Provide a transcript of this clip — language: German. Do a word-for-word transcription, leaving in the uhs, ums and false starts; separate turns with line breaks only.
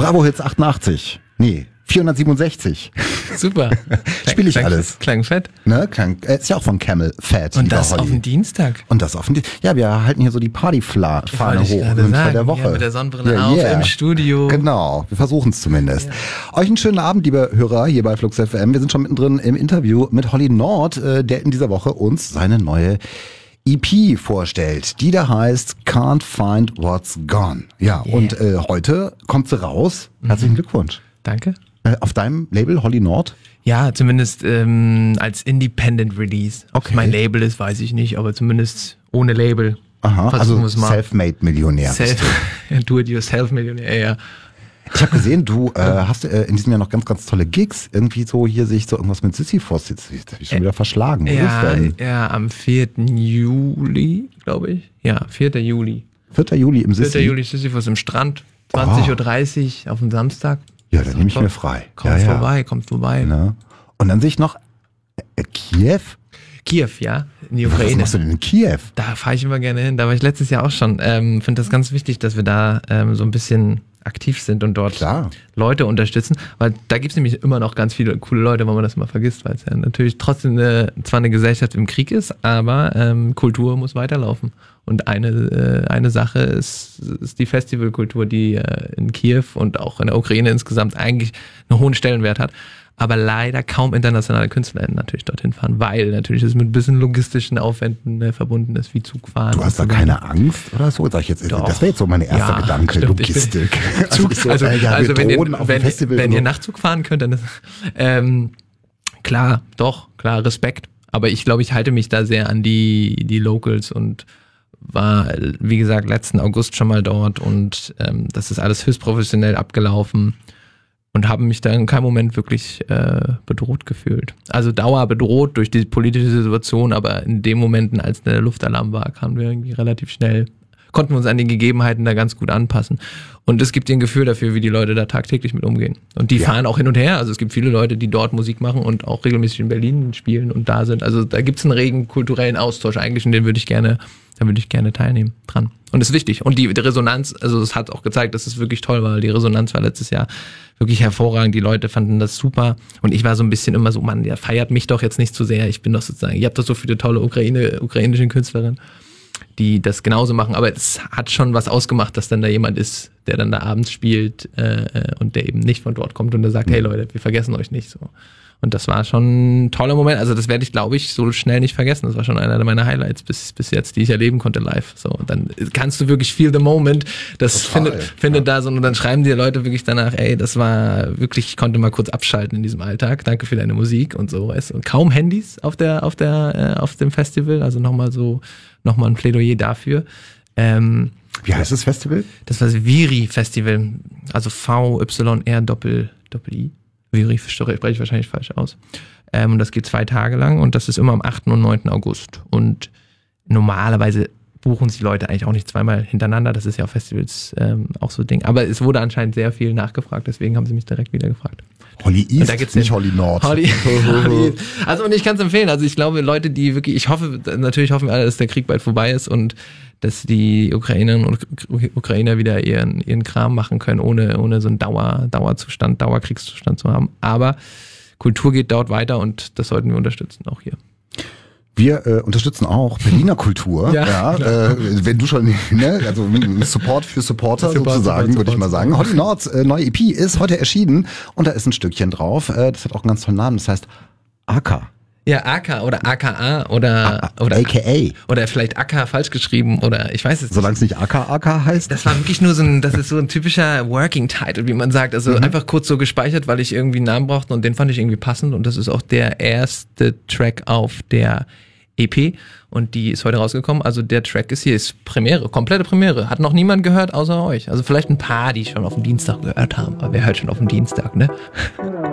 Bravo Hits achtundachtzig. Nee, vierhundertsiebenundsechzig.
Super.
Spiele ich
klang,
alles.
Klang fett.
Ne, klang, äh, ist ja auch von Camel Fat.
Und das
Holly.
auf den Dienstag.
Und das auf den Dienstag. Ja, wir halten hier so die Partyfahne hoch
unter
der Woche.
Ja, mit der Sonnenbrille
ja,
auf
yeah.
im Studio.
Genau, wir versuchen es zumindest. Ja. Euch einen schönen Abend, liebe Hörer, hier bei Flux F M. Wir sind schon mittendrin im Interview mit Holly Nord, äh, der in dieser Woche uns seine neue E P vorstellt, die da heißt Can't Find What's Gone. Ja, yeah. und äh, heute kommt sie raus. Herzlichen mhm. Glückwunsch.
Danke.
Äh, auf deinem Label, Holly Nord?
Ja, zumindest ähm, als Independent Release. Ob
Okay.
mein Label ist, weiß ich nicht, aber zumindest ohne Label.
Aha,
Versuchen
also Self-Made-Millionär.
Self, Do-it-yourself-Millionär, ja.
Ich habe gesehen, du äh, hast äh, in diesem Jahr noch ganz, ganz tolle Gigs. Irgendwie so hier sehe ich so irgendwas mit Sisyphos. Jetzt habe ich schon wieder verschlagen. Wo
Ja,
ist denn?
ja, am vierten Juli, glaube ich. Ja, vierten Juli.
vierten Juli im Sissi.
vierten Juli Sisyphos im Strand. zwanzig Uhr dreißig auf dem Samstag.
Ja, dann nehme ich mir frei.
Kommt
ja, ja.
vorbei, kommt vorbei.
Na. Und dann sehe ich noch äh, Kiew.
Kiew, ja, in die
Was
Ukraine.
machst du denn in Kiew?
Da fahre ich immer gerne hin. Da war ich letztes Jahr auch schon. Ähm, finde das ganz wichtig, dass wir da ähm, so ein bisschen aktiv sind und dort
Klar.
Leute unterstützen. Weil da gibt es nämlich immer noch ganz viele coole Leute, weil man das immer vergisst, weil es ja natürlich trotzdem eine, zwar eine Gesellschaft im Krieg ist, aber ähm, Kultur muss weiterlaufen. Und eine, äh, eine Sache ist, ist die Festivalkultur, die äh, in Kiew und auch in der Ukraine insgesamt eigentlich einen hohen Stellenwert hat. Aber leider kaum internationale Künstler natürlich dorthin fahren, weil natürlich es mit ein bisschen logistischen Aufwänden äh, verbunden ist, wie Zugfahren.
Du hast da keine Angst oder so? Sag ich jetzt,
Doch.
das wäre jetzt so mein erster
Ja,
Gedanke,
stimmt,
Logistik.
Zug,
so,
also
äh, ja,
also wenn, ihr, wenn,
Festival
wenn
so.
ihr Nachtzug fahren könnt, dann ist ähm, klar, doch, klar, Respekt. Aber ich glaube, ich halte mich da sehr an die, die Locals und war, wie gesagt, letzten August schon mal dort und ähm, das ist alles höchst professionell abgelaufen und habe mich da in keinem Moment wirklich äh, bedroht gefühlt. Also Dauer bedroht durch die politische Situation, aber in den Momenten, als der Luftalarm war, kamen wir irgendwie relativ schnell, konnten wir uns an die Gegebenheiten da ganz gut anpassen. Und es gibt dir ein Gefühl dafür, wie die Leute da tagtäglich mit umgehen. Und die
Ja.
fahren auch hin und her. Also es gibt viele Leute, die dort Musik machen und auch regelmäßig in Berlin spielen und da sind. Also da gibt es einen regen kulturellen Austausch eigentlich und den würde ich gerne, da würde ich gerne teilnehmen dran. Und das ist wichtig. Und die, die Resonanz, also es hat auch gezeigt, dass es wirklich toll war. Die Resonanz war letztes Jahr wirklich hervorragend. Die Leute fanden das super. Und ich war so ein bisschen immer so, Mann, der feiert mich doch jetzt nicht zu sehr. Ich bin doch sozusagen, ihr habt doch so viele tolle Ukraine, ukrainische Künstlerinnen, die das genauso machen. Aber es hat schon was ausgemacht, dass dann da jemand ist, der dann da abends spielt äh, und der eben nicht von dort kommt und der sagt, hey Leute, wir vergessen euch nicht. So. Und das war schon ein toller Moment. Also das werde ich, glaube ich, so schnell nicht vergessen. Das war schon einer meiner Highlights bis bis jetzt, die ich erleben konnte live. So, und dann kannst du wirklich feel the moment. Das
Total,
findet, findet
ja.
da so, und dann schreiben die Leute wirklich danach, ey, das war wirklich, ich konnte mal kurz abschalten in diesem Alltag. Danke für deine Musik und so. Weißt du. Und kaum Handys auf der, auf der, äh, auf dem Festival. Also nochmal so, nochmal ein Plädoyer dafür. Ähm,
Wie heißt das Festival?
das war das Viri Festival. Also V Y R Doppel Doppel I. Viri, spreche ich wahrscheinlich falsch aus. Ähm, und das geht zwei Tage lang und das ist immer am achten und neunten August. Und normalerweise buchen sich die Leute eigentlich auch nicht zweimal hintereinander. Das ist ja auf Festivals ähm, auch so ein Ding. Aber es wurde anscheinend sehr viel nachgefragt, deswegen haben sie mich direkt wieder gefragt.
Holly
Und
East,
da geht's
nicht
hin.
Holly Nord.
Holly, Holly. Also und ich kann es empfehlen. Also ich glaube, Leute, die wirklich, ich hoffe, natürlich hoffen wir alle, dass der Krieg bald vorbei ist und dass die Ukrainerinnen und Ukrainer wieder ihren, ihren Kram machen können, ohne, ohne so einen Dauer, Dauerzustand, Dauerkriegszustand zu haben. Aber Kultur geht dort weiter und das sollten wir unterstützen, auch hier.
Wir äh, unterstützen auch Berliner Kultur.
Ja,
ja äh, wenn du schon, ne, also Support für Supporter
Support,
sozusagen,
Support,
würde ich mal
Support,
sagen. Holly Nords äh, neue E P ist heute erschienen und da ist ein Stückchen drauf. Äh, das hat auch einen ganz tollen Namen. Das heißt A K.
Ja, A K oder A K A oder,
A-
oder
A K A.
Oder vielleicht A K falsch geschrieben oder ich weiß es nicht.
Solange es nicht A K A K heißt.
Das war wirklich nur so ein, das ist so ein typischer Working Title, wie man sagt. Also
Mhm.
einfach kurz so gespeichert, weil ich irgendwie einen Namen brauchte und den fand ich irgendwie passend und das ist auch der erste Track auf der E P und die ist heute rausgekommen. Also der Track ist hier, ist Premiere, komplette Premiere. Hat noch niemand gehört außer euch. Also vielleicht ein paar, die schon auf dem Dienstag gehört haben, aber wer hört schon auf dem Dienstag, ne?